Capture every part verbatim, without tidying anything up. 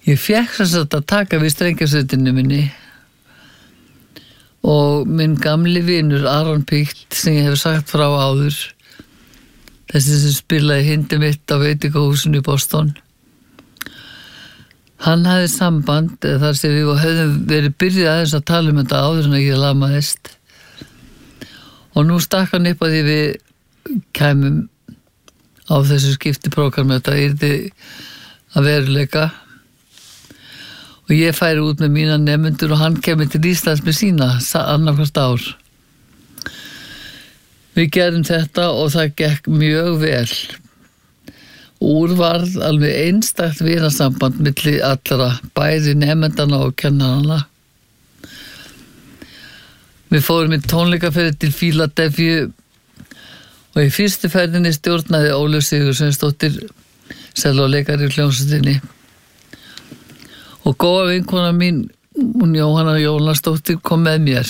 Ég fékk þess að taka við strengjasveitinu minni og minn gamli vinur Aron Pikt sem ég hef sagt frá áður, þessi sem spilaði Hindi mitt á veitingahúsinu í Boston, hann hafði samband þar sem við höfðum verið byrjað aðeins að tala um þetta áður en ég lamaðist og nú stakk hann upp að því við kæmum á þessu skiptiprógrami, þetta yrði að veruleika og ég færi út með mína nemendur og hann kemur til Íslands með sína annarkvart ár. Við gerum þetta og það gekk mjög vel. Úr varð alveg einstakt vinasamband milli allra, bæði nemendana og kennarana. Við fórum í tónleikaferð til Fíladelfíu og í fyrstu ferðinni stjórnaði Ólöf Sigurðsdóttir sellóleikari í hljómsveitinni. Og góða vinkona mín, hún Jóhanna Jónasdóttir, kom með mér.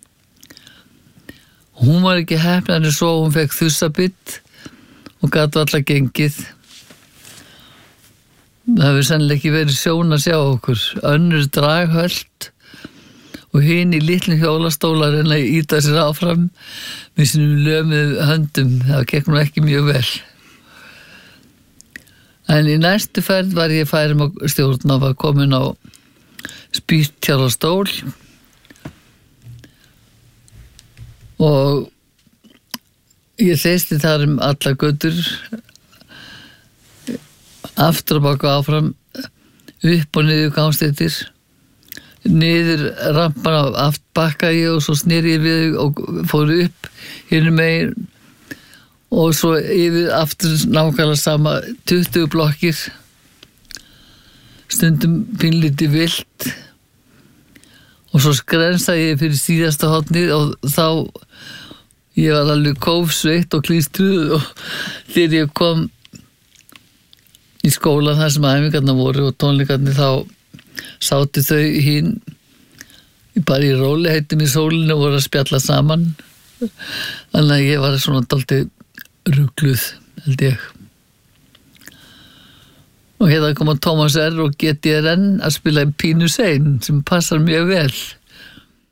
Hún var ekki heppnari svo hún fekk þussabitt og gat varla gengið. Það hefur sennilega ekki verið sjón að sjá okkur. Önnur draghöld og hinn í litlum hjólastólar en að íta sér áfram með sínum lömuðu höndum. Það gekk nú ekki mjög vel. En í næstu ferð var ég færum á stjórna og var komin á spýttjarastól og ég þeisti þar um alla götur, aftur og baka áfram, upp og niður gangstéttir, niður rampan af aft bakka ég og svo sneri ég við og fór upp hinum megin og svo yfir aftur nákvæmlega sama tuttugu blokkir, stundum pínlítið vilt og svo skrensaði ég fyrir síðasta hornið og þá ég var alveg kófsveitt og klístruð og þegar ég kom í skólan þar sem æfingarnar voru og tónleikarnir þá sátu þau hinn bara í rólegheitum í sólinu og voru að spjalla saman, þannig að ég var svona dálítið rugluð, held ég. Og hérna koma Thomas R. og G T R N að spila Pínu Sein sem passar mjög vel.